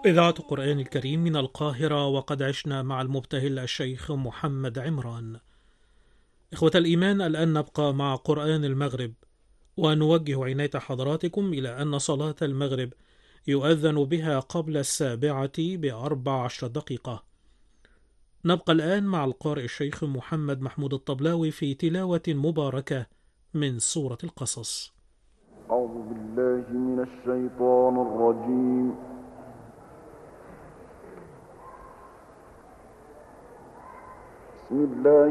إذاعة القرآن الكريم من القاهرة، وقد عشنا مع المبتهل الشيخ محمد عمران. إخوة الإيمان، الآن نبقى مع قرآن المغرب، ونوجه عناية حضراتكم إلى أن صلاة المغرب يؤذن بها قبل 7:14. نبقى الآن مع القارئ الشيخ محمد محمود الطبلاوي في تلاوة مباركة من سورة القصص. أعوذ بالله من الشيطان الرجيم. بسم الله